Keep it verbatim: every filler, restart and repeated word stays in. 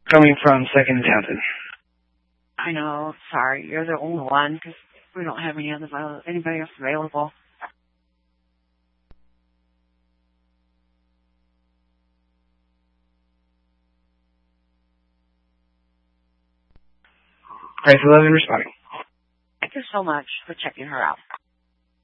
Coming from Second and Townsend. I know. Sorry, you're the only one because we don't have any other anybody else available. Price eleven responding. Thank you so much for checking her out.